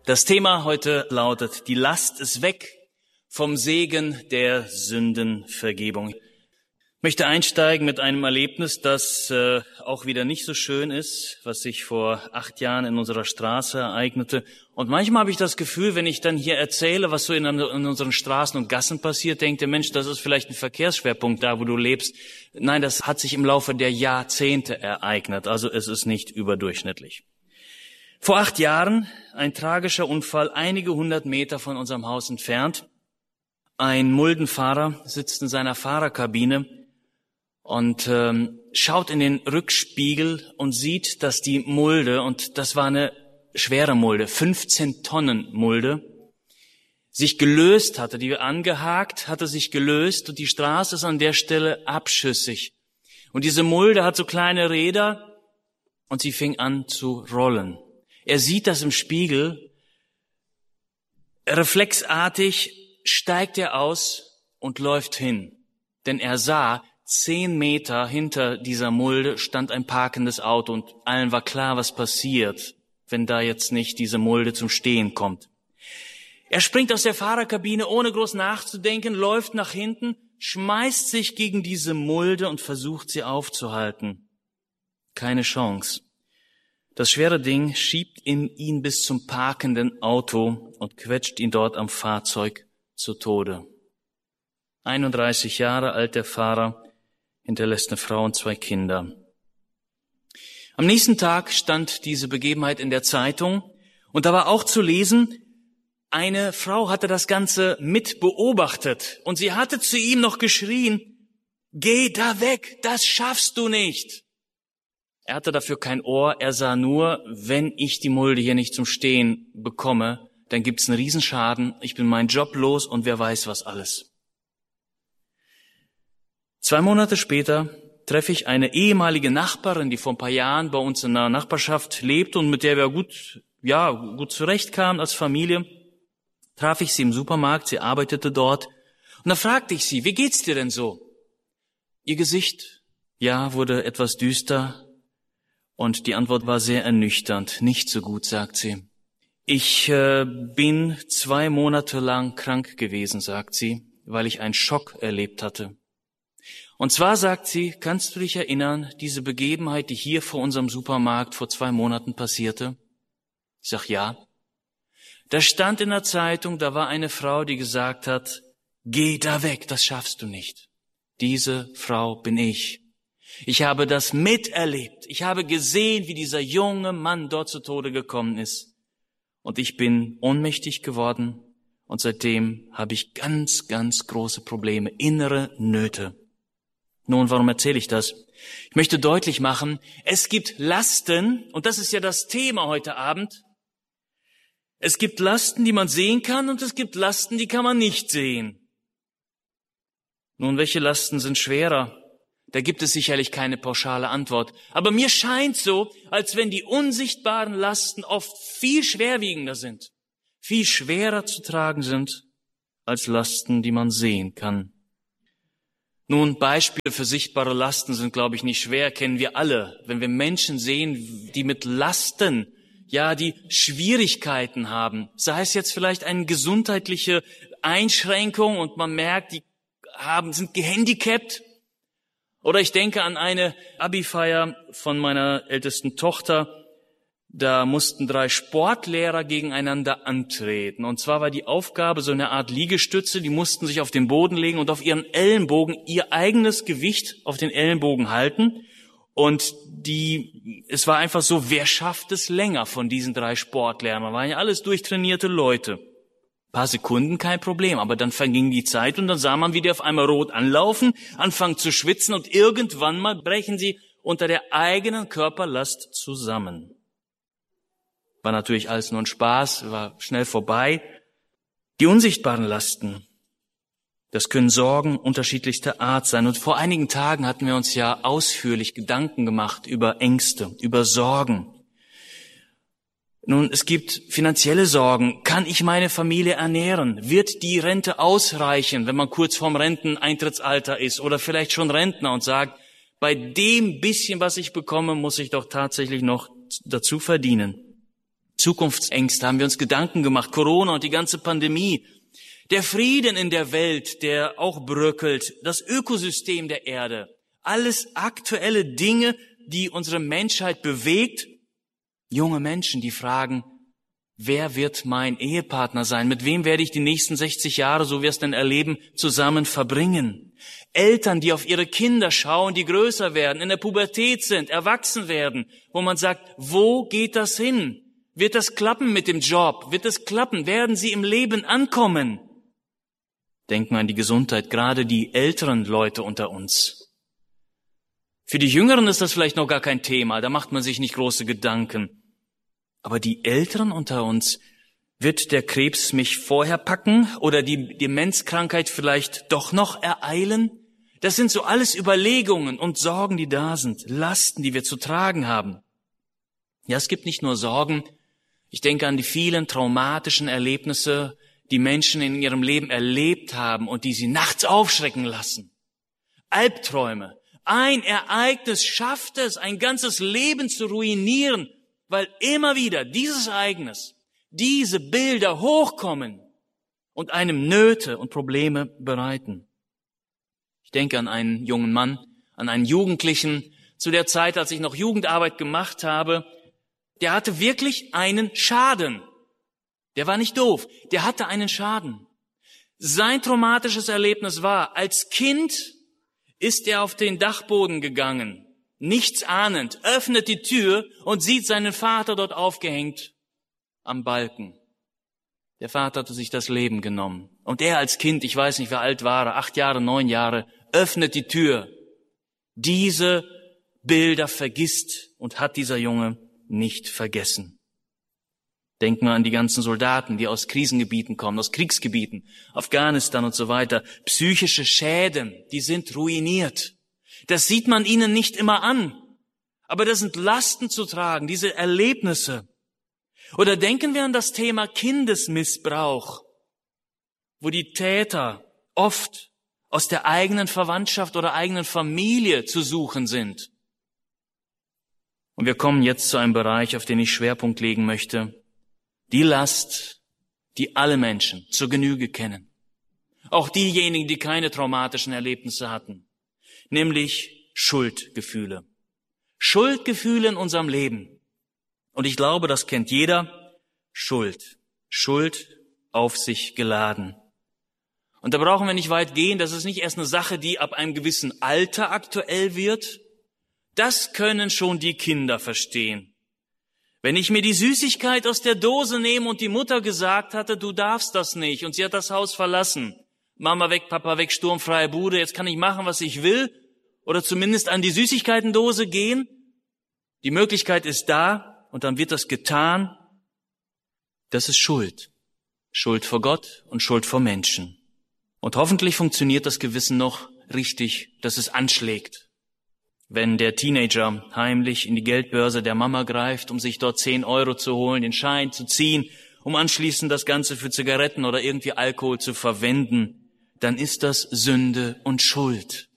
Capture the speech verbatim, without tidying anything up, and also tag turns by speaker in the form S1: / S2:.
S1: Das Thema heute lautet: Die Last ist weg vom Segen der Sündenvergebung. Ich möchte einsteigen mit einem Erlebnis, das äh, auch wieder nicht so schön ist, was sich vor acht Jahren in unserer Straße ereignete. Und manchmal habe ich das Gefühl, wenn ich dann hier erzähle, was so in, in unseren Straßen und Gassen passiert, denkt der Mensch, das ist vielleicht ein Verkehrsschwerpunkt da, wo du lebst. Nein, das hat sich im Laufe der Jahrzehnte ereignet, also es ist nicht überdurchschnittlich. Vor acht Jahren ein tragischer Unfall, einige hundert Meter von unserem Haus entfernt. Ein Muldenfahrer sitzt in seiner Fahrerkabine und ähm, schaut in den Rückspiegel und sieht, dass die Mulde, und das war eine schwere Mulde, fünfzehn Tonnen Mulde, sich gelöst hatte, die angehakt, hatte sich gelöst und die Straße ist an der Stelle abschüssig. Und diese Mulde hat so kleine Räder und sie fing an zu rollen. Er sieht das im Spiegel, reflexartig steigt er aus und läuft hin, denn er sah, zehn Meter hinter dieser Mulde stand ein parkendes Auto und allen war klar, was passiert, wenn da jetzt nicht diese Mulde zum Stehen kommt. Er springt aus der Fahrerkabine, ohne groß nachzudenken, läuft nach hinten, schmeißt sich gegen diese Mulde und versucht, sie aufzuhalten. Keine Chance. Das schwere Ding schiebt ihn bis zum parkenden Auto und quetscht ihn dort am Fahrzeug zu Tode. einunddreißig Jahre alt der Fahrer, hinterlässt eine Frau und zwei Kinder. Am nächsten Tag stand diese Begebenheit in der Zeitung und da war auch zu lesen, eine Frau hatte das Ganze mit beobachtet und sie hatte zu ihm noch geschrien: Geh da weg, das schaffst du nicht. Er hatte dafür kein Ohr, er sah nur, wenn ich die Mulde hier nicht zum Stehen bekomme, dann gibt's einen Riesenschaden, ich bin meinen Job los und wer weiß was alles. Zwei Monate später treffe ich eine ehemalige Nachbarin, die vor ein paar Jahren bei uns in der Nachbarschaft lebt und mit der wir gut, ja, gut zurechtkamen als Familie. Traf ich sie im Supermarkt, sie arbeitete dort und da fragte ich sie: Wie geht's dir denn so? Ihr Gesicht, ja, wurde etwas düster. Und die Antwort war sehr ernüchternd. Nicht so gut, sagt sie. Ich äh, bin zwei Monate lang krank gewesen, sagt sie, weil ich einen Schock erlebt hatte. Und zwar, sagt sie, kannst du dich erinnern, diese Begebenheit, die hier vor unserem Supermarkt vor zwei Monaten passierte? Ich sag ja. Da stand in der Zeitung, da war eine Frau, die gesagt hat: Geh da weg, das schaffst du nicht. Diese Frau bin ich. Ich habe das miterlebt. Ich habe gesehen, wie dieser junge Mann dort zu Tode gekommen ist. Und ich bin ohnmächtig geworden. Und seitdem habe ich ganz, ganz große Probleme, innere Nöte. Nun, warum erzähle ich das? Ich möchte deutlich machen, es gibt Lasten, und das ist ja das Thema heute Abend. Es gibt Lasten, die man sehen kann, und es gibt Lasten, die kann man nicht sehen. Nun, welche Lasten sind schwerer? Da gibt es sicherlich keine pauschale Antwort. Aber mir scheint so, als wenn die unsichtbaren Lasten oft viel schwerwiegender sind, viel schwerer zu tragen sind, als Lasten, die man sehen kann. Nun, Beispiele für sichtbare Lasten sind, glaube ich, nicht schwer, kennen wir alle. Wenn wir Menschen sehen, die mit Lasten, ja, die Schwierigkeiten haben, sei es jetzt vielleicht eine gesundheitliche Einschränkung und man merkt, die haben, sind gehandicapt. Oder ich denke an eine Abi-Feier von meiner ältesten Tochter. Da mussten drei Sportlehrer gegeneinander antreten. Und zwar war die Aufgabe so eine Art Liegestütze. Die mussten sich auf den Boden legen und auf ihren Ellenbogen ihr eigenes Gewicht auf den Ellenbogen halten. Und die, es war einfach so, wer schafft es länger von diesen drei Sportlehrern? Das waren ja alles durchtrainierte Leute. Ein paar Sekunden, kein Problem, aber dann verging die Zeit und dann sah man, wie die auf einmal rot anlaufen, anfangen zu schwitzen und irgendwann mal brechen sie unter der eigenen Körperlast zusammen. War natürlich alles nur ein Spaß, war schnell vorbei. Die unsichtbaren Lasten, das können Sorgen unterschiedlichster Art sein. Und vor einigen Tagen hatten wir uns ja ausführlich Gedanken gemacht über Ängste, über Sorgen. Nun, es gibt finanzielle Sorgen. Kann ich meine Familie ernähren? Wird die Rente ausreichen, wenn man kurz vorm Renteneintrittsalter ist oder vielleicht schon Rentner und sagt, bei dem bisschen, was ich bekomme, muss ich doch tatsächlich noch dazu verdienen? Zukunftsängste, haben wir uns Gedanken gemacht, Corona und die ganze Pandemie, der Frieden in der Welt, der auch bröckelt, das Ökosystem der Erde, alles aktuelle Dinge, die unsere Menschheit bewegt. Junge Menschen, die fragen, wer wird mein Ehepartner sein? Mit wem werde ich die nächsten sechzig Jahre, so wir es denn erleben, zusammen verbringen? Eltern, die auf ihre Kinder schauen, die größer werden, in der Pubertät sind, erwachsen werden, wo man sagt, wo geht das hin? Wird das klappen mit dem Job? Wird es klappen? Werden sie im Leben ankommen? Denken an die Gesundheit, gerade die älteren Leute unter uns. Für die Jüngeren ist das vielleicht noch gar kein Thema, da macht man sich nicht große Gedanken. Aber die Älteren unter uns, wird der Krebs mich vorher packen oder die Demenzkrankheit vielleicht doch noch ereilen? Das sind so alles Überlegungen und Sorgen, die da sind, Lasten, die wir zu tragen haben. Ja, es gibt nicht nur Sorgen. Ich denke an die vielen traumatischen Erlebnisse, die Menschen in ihrem Leben erlebt haben und die sie nachts aufschrecken lassen. Albträume. Ein Ereignis schafft es, ein ganzes Leben zu ruinieren, weil immer wieder dieses Ereignis, diese Bilder hochkommen und einem Nöte und Probleme bereiten. Ich denke an einen jungen Mann, an einen Jugendlichen, zu der Zeit, als ich noch Jugendarbeit gemacht habe, der hatte wirklich einen Schaden. Der war nicht doof, der hatte einen Schaden. Sein traumatisches Erlebnis war, als Kind ist er auf den Dachboden gegangen, nichts ahnend, öffnet die Tür und sieht seinen Vater dort aufgehängt am Balken. Der Vater hatte sich das Leben genommen. Und er als Kind, ich weiß nicht, wie alt war er, acht Jahre, neun Jahre, öffnet die Tür. Diese Bilder vergisst und hat dieser Junge nicht vergessen. Denken wir an die ganzen Soldaten, die aus Krisengebieten kommen, aus Kriegsgebieten, Afghanistan und so weiter. Psychische Schäden, die sind ruiniert. Das sieht man ihnen nicht immer an. Aber das sind Lasten zu tragen, diese Erlebnisse. Oder denken wir an das Thema Kindesmissbrauch, wo die Täter oft aus der eigenen Verwandtschaft oder eigenen Familie zu suchen sind. Und wir kommen jetzt zu einem Bereich, auf den ich Schwerpunkt legen möchte. Die Last, die alle Menschen zur Genüge kennen. Auch diejenigen, die keine traumatischen Erlebnisse hatten. Nämlich Schuldgefühle. Schuldgefühle in unserem Leben. Und ich glaube, das kennt jeder. Schuld. Schuld auf sich geladen. Und da brauchen wir nicht weit gehen. Das ist nicht erst eine Sache, die ab einem gewissen Alter aktuell wird. Das können schon die Kinder verstehen. Wenn ich mir die Süßigkeit aus der Dose nehme und die Mutter gesagt hatte, du darfst das nicht, und sie hat das Haus verlassen. Mama weg, Papa weg, sturmfreie Bude, jetzt kann ich machen, was ich will. Oder zumindest an die Süßigkeitendose gehen. Die Möglichkeit ist da. Und dann wird das getan. Das ist Schuld. Schuld vor Gott und Schuld vor Menschen. Und hoffentlich funktioniert das Gewissen noch richtig, dass es anschlägt. Wenn der Teenager heimlich in die Geldbörse der Mama greift, um sich dort zehn Euro zu holen, den Schein zu ziehen, um anschließend das Ganze für Zigaretten oder irgendwie Alkohol zu verwenden, dann ist das Sünde und Schuld.